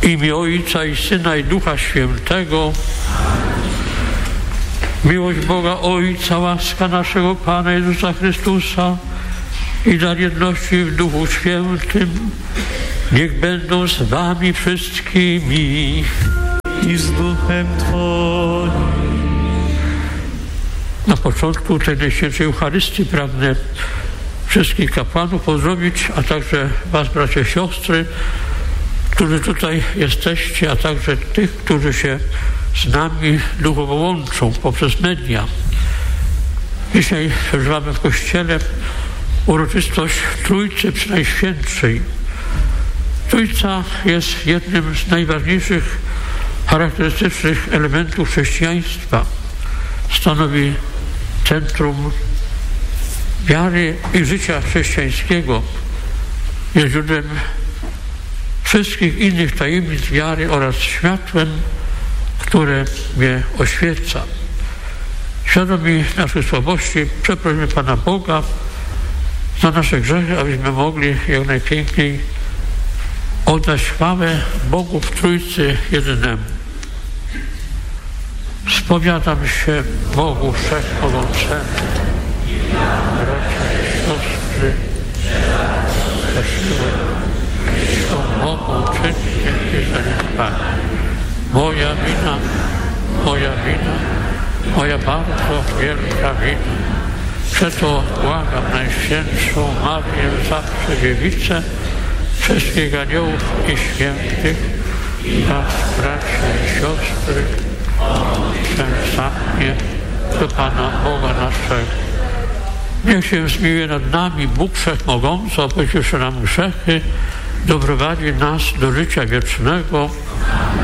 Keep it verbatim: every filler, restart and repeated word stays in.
W imię Ojca i Syna i Ducha Świętego. Miłość Boga Ojca, łaska naszego Pana Jezusa Chrystusa i dar jedności w Duchu Świętym niech będą z wami wszystkimi. I z Duchem Twoim. Na początku tej Najświętszej Eucharystii pragnę wszystkich kapłanów pozdrowić, a także was, bracia, siostry, którzy tutaj jesteście, a także tych, którzy się z nami duchowo łączą poprzez media. Dzisiaj przeżywamy w Kościele uroczystość Trójcy Przenajświętszej. Trójca jest jednym z najważniejszych, charakterystycznych elementów chrześcijaństwa. Stanowi centrum wiary i życia chrześcijańskiego. Jest źródłem wszystkich innych tajemnic wiary oraz światłem, które mnie oświeca. Świadomi naszej słabości przeprosimy Pana Boga za nasze grzechy, abyśmy mogli jak najpiękniej oddać chwałę Bogu w Trójcy jedynemu. Spowiadam się Bogu Wszechmogącemu, bracia i siostry, co mogą czynić święty zaniedbanie. Moja wina, moja wina, moja bardzo wielka wina. Przeto błagam Najświętszą Marię, zawsze Dziewicę, wszystkich aniołów i świętych, was, bracia i siostry, przemsapnie do Pana Boga naszego. Niech się zmiłuje nad nami Bóg Wszechmogący, odpuściwszy nam grzechy, doprowadzi nas do życia wiecznego.